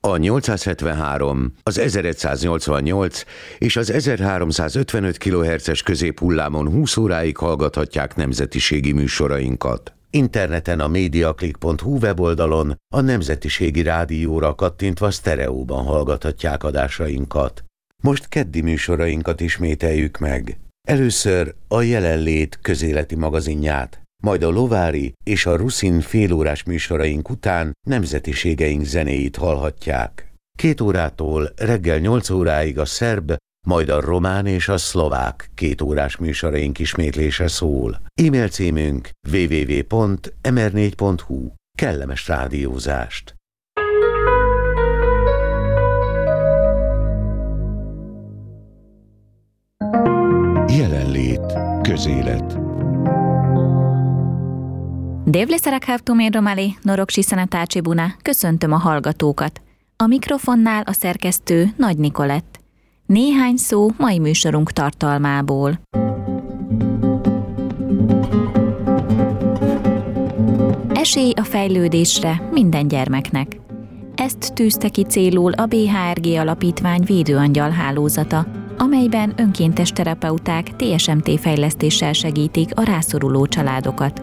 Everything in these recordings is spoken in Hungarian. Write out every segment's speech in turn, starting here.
A 873, az 1188 és az 1355 kHz-es középhullámon 20 óráig hallgathatják nemzetiségi műsorainkat. Interneten a mediaclick.hu weboldalon a Nemzetiségi Rádióra kattintva sztereóban hallgathatják adásainkat. Most keddi műsorainkat ismételjük meg. Először a Jelenlét közéleti magazinját, majd a Lovári és a Ruszin félórás műsoraink után nemzetiségeink zenéit hallhatják. 2 órától reggel 8 óráig a szerb, majd a román és a szlovák 2 órás műsoraink ismétlése szól. E-mail címünk www.mr4.hu. Kellemes rádiózást! Jelenlét közélet. Dévle Szarakhavtumén Romali, Noroksi Szenetácsi Buna, köszöntöm a hallgatókat. A mikrofonnál a szerkesztő Nagy Nikolett. Néhány szó mai műsorunk tartalmából. Esély a fejlődésre minden gyermeknek. Ezt tűzte ki célul a BHRG Alapítvány Védőangyal hálózata, amelyben önkéntes terapeuták TSMT fejlesztéssel segítik a rászoruló családokat.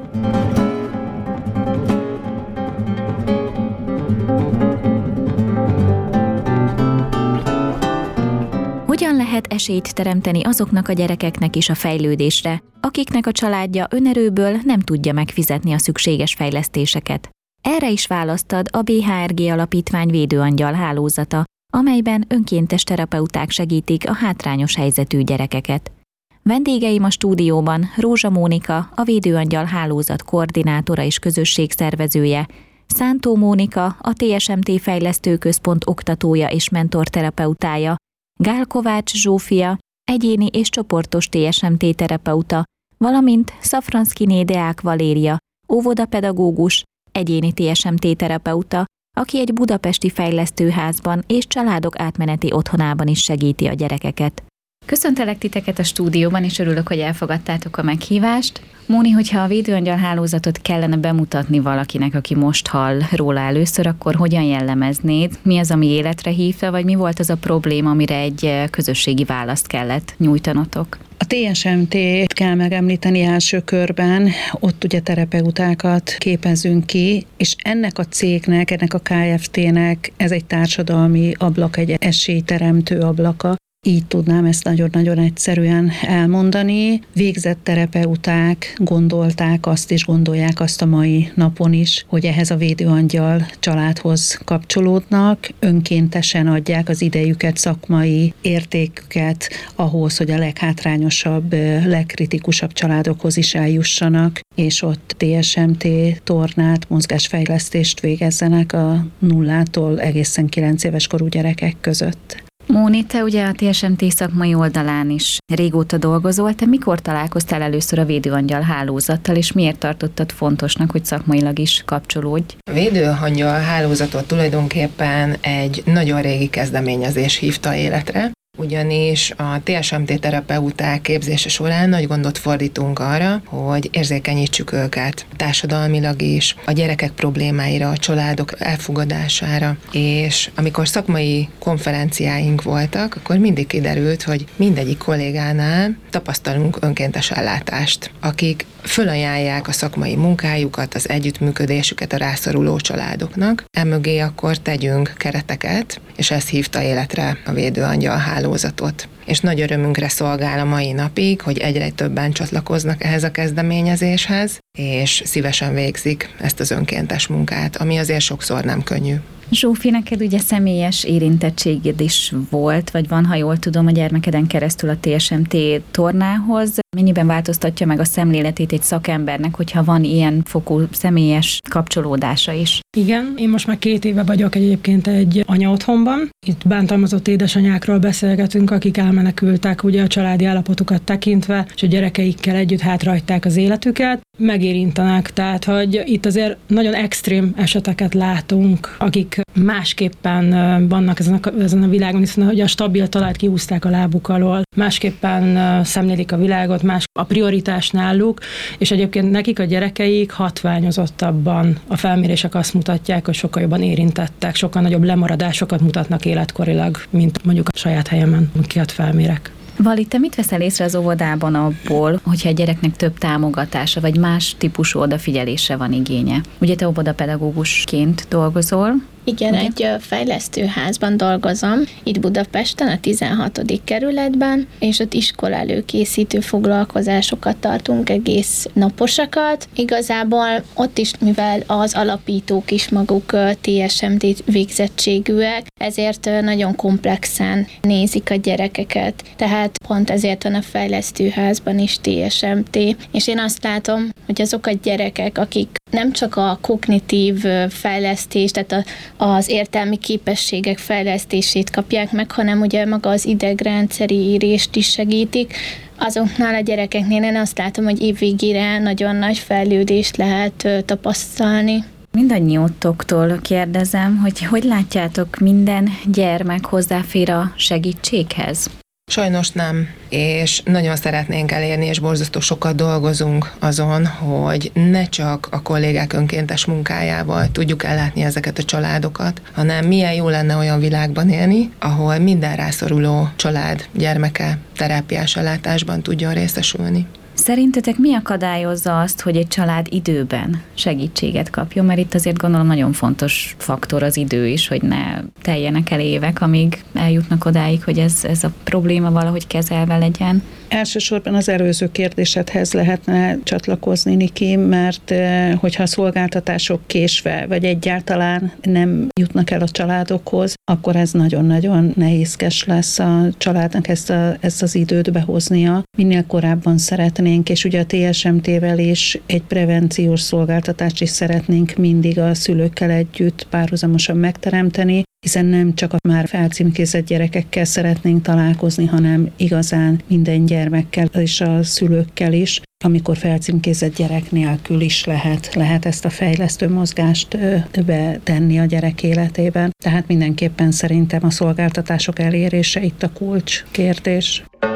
Hogyan lehet esélyt teremteni azoknak a gyerekeknek is a fejlődésre, akiknek a családja önerőből nem tudja megfizetni a szükséges fejlesztéseket? Erre is választ ad a BHRG Alapítvány Védőangyal hálózata, amelyben önkéntes terapeuták segítik a hátrányos helyzetű gyerekeket. Vendégeim a stúdióban Rózsa Mónika, a Védőangyal hálózat koordinátora és közösségszervezője, Szántó Mónika, a TSMT Fejlesztőközpont oktatója és mentorterapeutája, Gál Kovács Zsófia, egyéni és csoportos TSMT terapeuta, valamint Szafranszkiné Deák Valéria, óvodapedagógus, egyéni TSMT terapeuta, aki egy budapesti fejlesztőházban és családok átmeneti otthonában is segíti a gyerekeket. Köszöntelek titeket a stúdióban, és örülök, hogy elfogadtátok a meghívást. Móni, hogyha a Védőangyal hálózatot kellene bemutatni valakinek, aki most hall róla először, akkor hogyan jellemeznéd? Mi az, ami életre hívta, vagy mi volt az a probléma, amire egy közösségi választ kellett nyújtanotok? A TSMT-t kell megemlíteni első körben, ott ugye terapeutákat képezünk ki, és ennek a cégnek, ennek a Kft-nek ez egy társadalmi ablak, egy esélyteremtő ablaka. Így tudnám ezt nagyon-nagyon egyszerűen elmondani. Végzett terapeuták gondolták azt és gondolják azt a mai napon is, hogy ehhez a Védőangyal családhoz kapcsolódnak, önkéntesen adják az idejüket, szakmai értéküket ahhoz, hogy a leghátrányosabb, legkritikusabb családokhoz is eljussanak, és ott TSMT tornát, mozgásfejlesztést végezzenek a 0-tól egészen 9 éves korú gyerekek között. Móni, te ugye a TSMT szakmai oldalán is régóta dolgozol, te mikor találkoztál először a Védőangyal hálózattal, és miért tartottad fontosnak, hogy szakmailag is kapcsolódj? A Védőangyal hálózatot tulajdonképpen egy nagyon régi kezdeményezés hívta életre, ugyanis a TSMT terapeuták képzése során nagy gondot fordítunk arra, hogy érzékenyítsük őket társadalmilag is, a gyerekek problémáira, a családok elfogadására, és amikor szakmai konferenciáink voltak, akkor mindig kiderült, hogy mindegyik kollégánál tapasztalunk önkéntes ellátást, akik fölajánlják a szakmai munkájukat, az együttműködésüket a rászoruló családoknak. Emögé akkor tegyünk kereteket, és ezt hívta életre a Védőangyal hálózatot. És nagy örömünkre szolgál a mai napig, hogy egyre többen csatlakoznak ehhez a kezdeményezéshez, és szívesen végzik ezt az önkéntes munkát, ami azért sokszor nem könnyű. Zsófi, neked ugye személyes érintettséged is volt, vagy van, ha jól tudom, a gyermekeden keresztül a TSMT tornához. Mennyiben változtatja meg a szemléletét egy szakembernek, hogyha van ilyen fokú személyes kapcsolódása is? Igen, én most már 2 éve vagyok egyébként egy anyaotthonban. Itt bántalmazott édesanyákról beszélgetünk, akik elmenekültek ugye a családi állapotukat tekintve, és a gyerekeikkel együtt hátrahagyták az életüket. Megérintenek, tehát hogy itt azért nagyon extrém eseteket látunk, akik másképpen vannak ezen a világon, hiszen hogy a stabil talált kihúzták a lábuk alól, másképpen szemlélik a világot, más a prioritás náluk, és egyébként nekik a gyerekeik hatványozottabban a felmérések azt mutatják, hogy sokkal jobban érintettek, sokkal nagyobb lemaradásokat mutatnak életkorilag, mint mondjuk a saját helyemen, kiadt felmérek. Vali, te mit veszel észre az óvodában abból, hogyha a gyereknek több támogatása, vagy más típusú odafigyelésre van igénye? Ugye te óvodapedagógusként dolgozol? Igen, egy fejlesztőházban dolgozom, itt Budapesten, a 16. kerületben, és ott iskola előkészítő foglalkozásokat tartunk, egész naposakat. Igazából ott is, mivel az alapítók is maguk TSMT végzettségűek, ezért nagyon komplexen nézik a gyerekeket. Tehát pont ezért van a fejlesztőházban is TSMT. És én azt látom, hogy azok a gyerekek, akik nem csak a kognitív fejlesztést, tehát az értelmi képességek fejlesztését kapják meg, hanem ugye maga az idegrendszeri írést is segítik. Azoknál a gyerekeknél én azt látom, hogy évvégére nagyon nagy fejlődést lehet tapasztalni. Mindannyiótoktól kérdezem, hogy látjátok, minden gyermek hozzáfér a segítséghez? Sajnos nem, és nagyon szeretnénk elérni, és borzasztó sokat dolgozunk azon, hogy ne csak a kollégák önkéntes munkájával tudjuk ellátni ezeket a családokat, hanem milyen jó lenne olyan világban élni, ahol minden rászoruló család gyermeke terápiás ellátásban tudjon részesülni. Szerintetek mi akadályozza azt, hogy egy család időben segítséget kapjon? Mert itt azért gondolom nagyon fontos faktor az idő is, hogy ne teljenek el évek, amíg eljutnak odáig, hogy ez a probléma valahogy kezelve legyen. Elsősorban az előző kérdésedhez lehetne csatlakozni, Niki, mert hogyha a szolgáltatások késve, vagy egyáltalán nem jutnak el a családokhoz, akkor ez nagyon-nagyon nehézkes lesz a családnak ezt az időt behoznia. Minél korábban szeretnénk, és ugye a TSMT-vel is egy prevenciós szolgáltatást is szeretnénk mindig a szülőkkel együtt párhuzamosan megteremteni, hiszen nem csak a már felcímkézett gyerekekkel szeretnénk találkozni, hanem igazán minden gyermekkel és a szülőkkel is, amikor felcímkézett gyerek nélkül is lehet ezt a fejlesztő mozgást betenni a gyerek életében. Tehát mindenképpen szerintem a szolgáltatások elérése itt a kulcs kérdés.